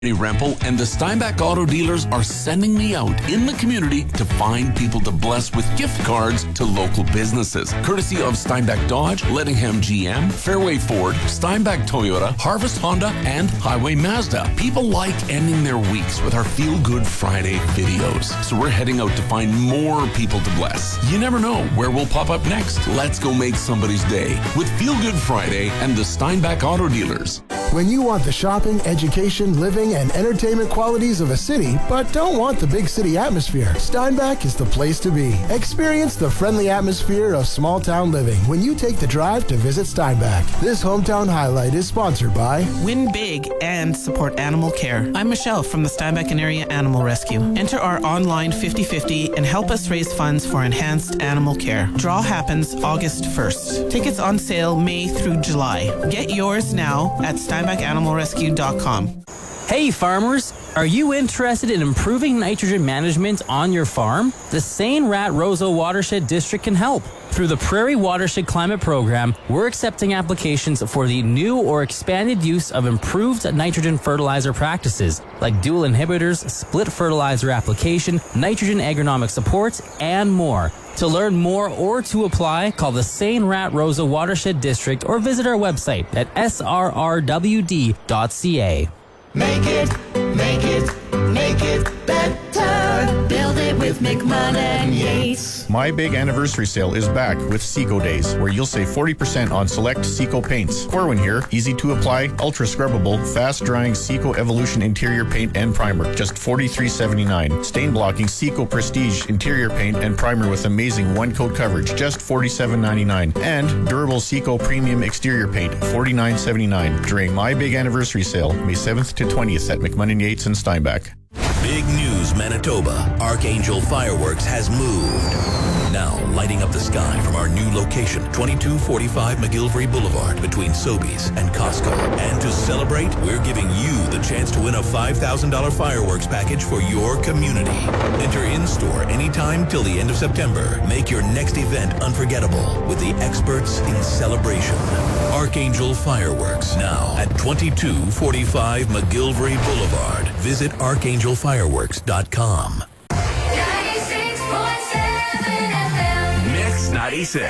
Rempel and the Steinbach Auto Dealers are sending me out in the community to find people to bless with gift cards to local businesses. Courtesy of Steinbach Dodge, Lettingham GM, Fairway Ford, Steinbach Toyota, Harvest Honda, and Highway Mazda. People like ending their weeks with our Feel Good Friday videos. So we're heading out to find more people to bless. You never know where we'll pop up next. Let's go make somebody's day with Feel Good Friday and the Steinbach Auto Dealers. When you want the shopping, education, living, and entertainment qualities of a city, but don't want the big city atmosphere, Steinbach is the place to be. Experience the friendly atmosphere of small town living when you take the drive to visit Steinbach. This hometown highlight is sponsored by Win big and support animal care. I'm Michelle from the Steinbach and Area Animal Rescue. Enter our online 50-50 and help us raise funds for enhanced animal care. Draw happens August 1st. Tickets on sale May through July. Get yours now at SteinbachAnimalRescue.com. Hey farmers, are you interested in improving nitrogen management on your farm? The St. Rat Roseau Watershed District can help. Through the Prairie Watershed Climate Program, we're accepting applications for the new or expanded use of improved nitrogen fertilizer practices like dual inhibitors, split fertilizer application, nitrogen agronomic support, and more. To learn more or to apply, call the St. Rat Roseau Watershed District or visit our website at srrwd.ca. Make it better. Build it with McMahon and Yates. My Big Anniversary Sale is back with Seco Days, where you'll save 40% on select Seco paints. Corwin here, easy to apply, ultra scrubbable, fast drying Seco Evolution interior paint and primer, just $43.79. Stain blocking Seco Prestige interior paint and primer with amazing one coat coverage, just $47.99. And durable Seco Premium exterior paint, $49.79. During My Big Anniversary Sale, May 7th to 20th at McMahon and Yates in Steinbach. Big news, Manitoba. Archangel Fireworks has moved. Now lighting up the sky from our new location, 2245 McGillivray Boulevard, between Sobeys and Costco. And to celebrate, we're giving you the chance to win a $5,000 fireworks package for your community. Enter in-store anytime till the end of September. Make your next event unforgettable with the experts in celebration. Archangel Fireworks, now at 2245 McGillivray Boulevard. Visit archangelfireworks.com. 96.7 FM. Mix 96.